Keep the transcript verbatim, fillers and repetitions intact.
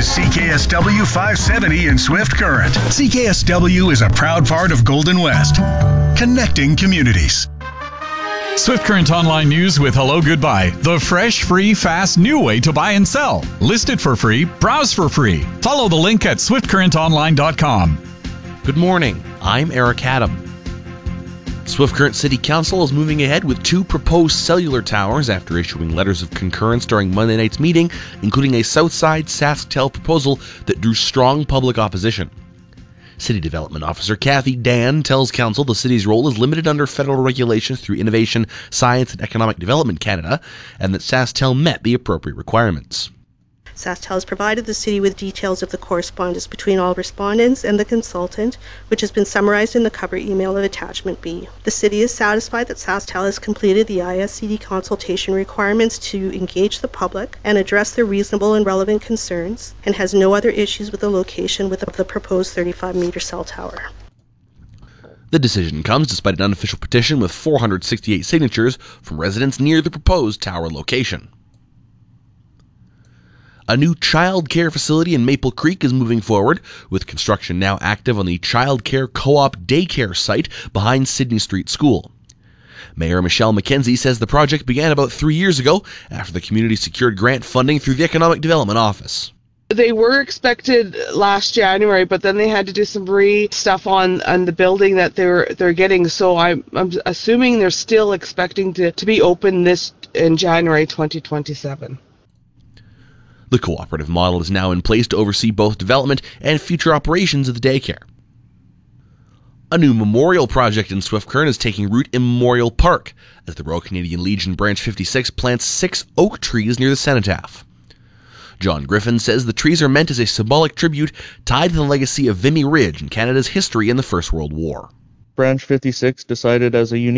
is C K S W five seventy in Swift Current. C K S W is a proud part of Golden West, connecting communities. Swift Current Online News with Hello Goodbye, the fresh, free, fast, new way to buy and sell. List it for free, browse for free. Follow the link at swift current online dot com. Good morning, I'm Eric Adam. Swift Current City Council is moving ahead with two proposed cellular towers after issuing letters of concurrence during Monday night's meeting, including a Southside SaskTel proposal that drew strong public opposition. City Development Officer Kathy Dan tells Council the city's role is limited under federal regulations through Innovation, Science and Economic Development Canada, and that SaskTel met the appropriate requirements. SaskTel has provided the city with details of the correspondence between all respondents and the consultant, which has been summarized in the cover email of Attachment B. The city is satisfied that SaskTel has completed the I S C D consultation requirements to engage the public and address their reasonable and relevant concerns, and has no other issues with the location with the proposed thirty-five meter cell tower. The decision comes despite an unofficial petition with four hundred sixty-eight signatures from residents near the proposed tower location. A new child care facility in Maple Creek is moving forward, with construction now active on the Child Care Co-op daycare site behind Sydney Street School. Mayor Michelle McKenzie says the project began about three years ago after the community secured grant funding through the Economic Development Office. They were expected last January, but then they had to do some re stuff on, on the building that they're they're getting. So I'm, I'm assuming they're still expecting to, to be open this in January twenty twenty-seven. The cooperative model is now in place to oversee both development and future operations of the daycare. A new memorial project in Swift Current is taking root in Memorial Park as the Royal Canadian Legion Branch fifty-six plants six oak trees near the cenotaph. John Griffin says the trees are meant as a symbolic tribute tied to the legacy of Vimy Ridge and Canada's history in the First World War. Branch fifty-six decided as a unique